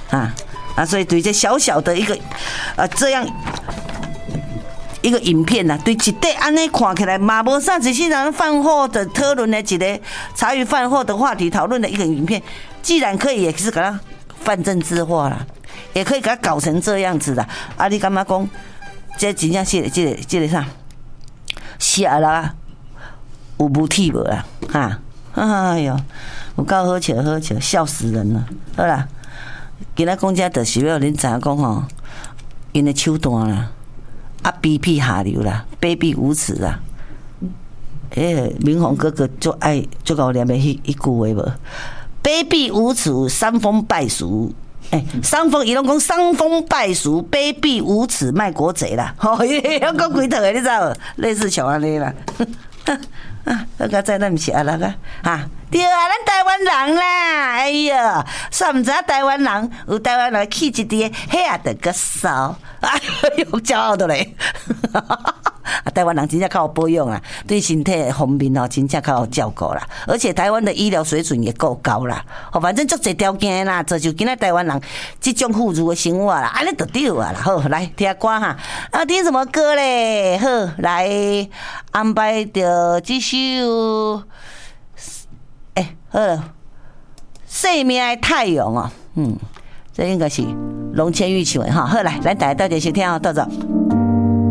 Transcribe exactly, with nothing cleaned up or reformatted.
啊啊！所以对这小小的一个啊这样一个影片呐、啊，对一块安尼看起来嘛无啥，只是人饭后的讨论的一个茶余饭后的话题讨论的一个影片，既然可以也是给它泛政治化啦，也可以给它搞成这样子的。啊，你感觉讲这真正是这个这个啥？写啦，有无体无啦？哈，哎哟，有够好笑好笑，笑死人了。好啦。今仔讲遮就是要恁知影讲吼，因的手段啦，啊卑鄙下流啦，卑鄙无耻啦。诶，明宏哥哥就爱就搞念的迄一句话无，卑鄙无耻，伤风败俗。诶、欸，伤风伊拢讲伤风败俗，卑鄙无耻，卖国贼啦。吼，伊要讲几套的，你知无？类似像安尼啦。啊，那个在那毋是啊，那个哈，对啊，咱台湾人啦，哎呀，煞毋知影台湾人有台湾人气质的，遐也得个骚，哎呦，骄傲的嘞！啊，台湾人真正较有保养啦，对身体方面哦，真正较有照顾啦，而且台湾的医疗水准也够高啦。哦，反正足侪条件啦，这就今仔台湾人这种富足的生活啦，安尼就对啊啦。好，来听歌哈，啊，听什么歌嘞？好，来安排着这首，哎、欸，好了，生命的太阳哦，嗯，这应该是龙千玉唱的哈。好，来，咱大家到底先听哦，到这。